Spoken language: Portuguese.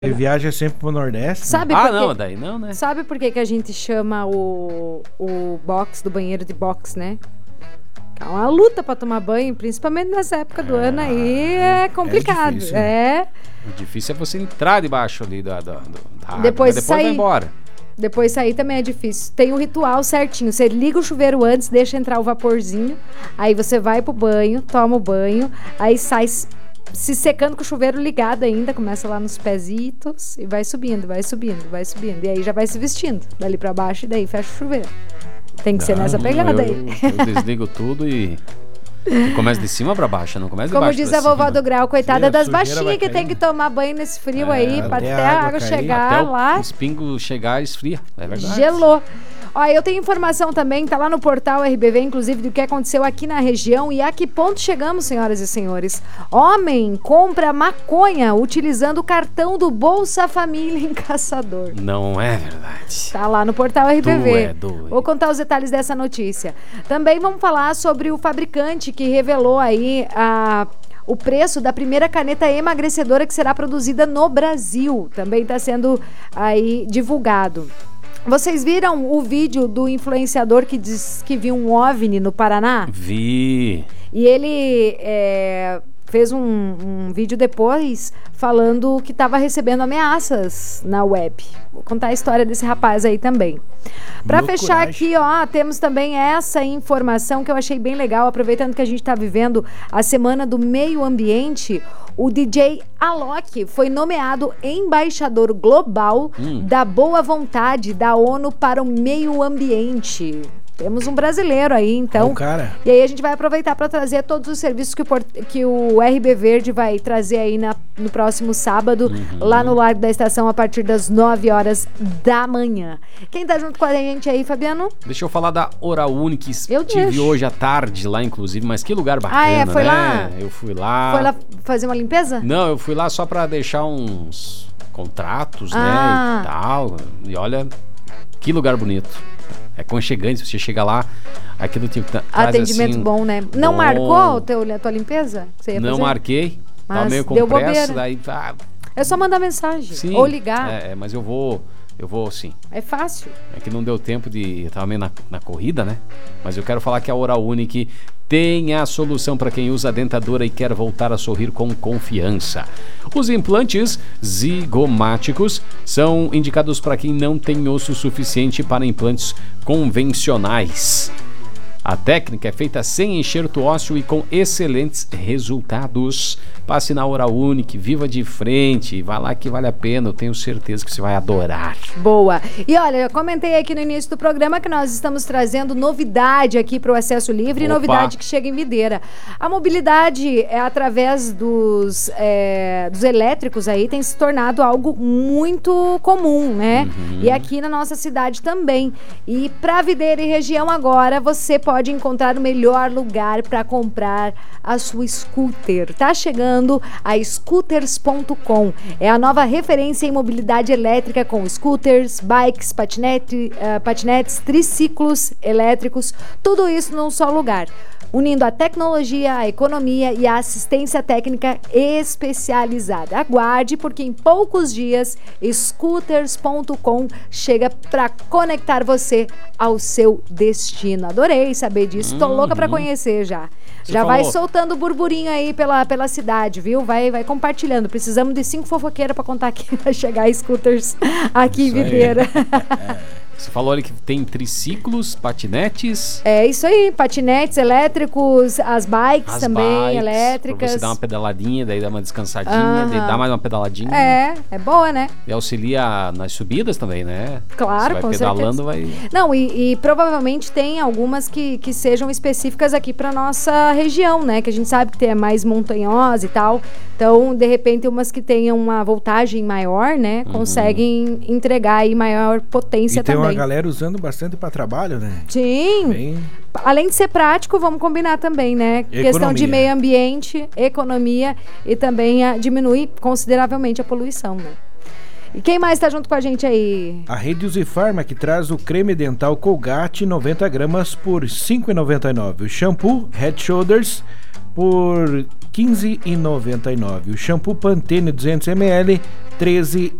Ele viaja sempre pro Nordeste. Sabe Ah, por não, quê? daí não, né? Sabe por que a gente chama o box do banheiro de box, né? É uma luta pra tomar banho, principalmente nessa época do ano aí, é complicado. difícil, O difícil é você entrar debaixo ali da água, Depois mas depois sair. vai embora. Depois sair também é difícil. Tem o ritual certinho. Você liga o chuveiro antes, deixa entrar o vaporzinho. Aí você vai pro banho, toma o banho. Aí sai se secando com o chuveiro ligado ainda. Começa lá nos pezitos e vai subindo, vai subindo, vai subindo. E aí já vai se vestindo dali pra baixo e daí fecha o chuveiro. Tem que ser nessa pegada aí. Eu desligo tudo e começa de cima pra baixo, não começa de Como baixo diz pra a vovó cima. do Grau, coitada Sim, a das sujeira baixinhas vai que cair. tem que tomar banho nesse frio aí, pra até até a a água água cair. chegar Até lá. os pingos chegar esfria, é verdade. Gelou. Ó, eu tenho informação também, tá lá no portal RBV, inclusive, do que aconteceu aqui na região e a que ponto chegamos, senhoras e senhores. Homem compra maconha utilizando o cartão do Bolsa Família em Caçador. Não é verdade. Tá lá no portal RBV. é doido. Vou contar os detalhes dessa notícia. Também vamos falar sobre o fabricante que revelou aí o preço da primeira caneta emagrecedora que será produzida no Brasil. Também está sendo aí divulgado. Vocês viram o vídeo do influenciador que diz que viu um OVNI no Paraná? Vi. E ele fez um vídeo depois falando que estava recebendo ameaças na web. Vou contar a história desse rapaz aí também. Para fechar aqui, ó, temos também essa informação que eu achei bem legal, aproveitando que a gente está vivendo a Semana do Meio Ambiente. O DJ Alok foi nomeado embaixador global da boa vontade da ONU para o meio ambiente. Temos um brasileiro aí, então. Cara. E aí a gente vai aproveitar para trazer todos os serviços que o RB Verde vai trazer aí no próximo sábado, lá no Largo da Estação, a partir das 9 horas da manhã. Quem tá junto com a gente aí, Fabiano? Deixa eu falar da Oral-Uni, que Eu estive deixo. hoje à tarde lá, inclusive, mas que lugar bacana, Foi né? lá? Eu fui lá. Foi lá fazer uma limpeza? Não, eu fui lá só pra deixar uns contratos, né, e tal. E olha, que lugar bonito. É aconchegante, você chega lá, aquilo te traz Atendimento assim, bom, né? Não bom. marcou a tua limpeza? Que você ia Não fazer? marquei, tava Mas meio com deu pressa, bobeira. daí É só mandar mensagem sim, ou ligar. mas eu vou sim. É fácil. É que não deu tempo eu tava meio na corrida, né? Mas eu quero falar que a Oral Unique tem a solução para quem usa a dentadura e quer voltar a sorrir com confiança. Os implantes zigomáticos são indicados para quem não tem osso suficiente para implantes convencionais. A técnica é feita sem enxerto ósseo e com excelentes resultados. Passe na Oral Unique, viva de frente, vá lá que vale a pena, eu tenho certeza que você vai adorar. Boa. E olha, eu comentei aqui no início do programa que nós estamos trazendo novidade aqui para o acesso livre e Opa. novidade que chega em Videira. A mobilidade através dos elétricos aí tem se tornado algo muito comum, né? E aqui na nossa cidade também. E para Videira e região agora você pode encontrar o melhor lugar para comprar a sua scooter. Tá chegando a scooters.com. É a nova referência em mobilidade elétrica com scooters, bikes, patinetes, triciclos elétricos, tudo isso num só lugar, unindo a tecnologia, a economia e a assistência técnica especializada. Aguarde, porque em poucos dias, scooters.com chega para conectar você ao seu destino. Adorei saber disso, tô louca para conhecer já. Você Já vai falou. soltando burburinho aí pela cidade, viu? Vai compartilhando. Precisamos de 5 fofoqueiras para contar que vai chegar scooters aqui em Videira. Você falou ali que tem triciclos, patinetes. É isso aí, patinetes elétricos, as bikes também bikes, elétricas. pra você dar uma pedaladinha, daí dá uma descansadinha, daí dá mais uma pedaladinha. É boa, né? E auxilia nas subidas também, né? Claro, você vai com pedalando, certeza. vai... Não, e provavelmente tem algumas que sejam específicas aqui para nossa região, né? Que a gente sabe que é mais montanhosa e tal. Então, de repente, umas que tenham uma voltagem maior, né? Conseguem entregar aí maior potência E tem também. uma galera usando bastante para trabalho, né? Sim. Bem... Além de ser prático, vamos combinar também, né? Questão de meio ambiente, economia e também diminuir consideravelmente a poluição, né? E quem mais tá junto com a gente aí? A Rede Usifarma, que traz o creme dental Colgate 90 gramas por R$ 5,99. O shampoo Head Shoulders por R$ 15,99. O shampoo Pantene 200 ml, R$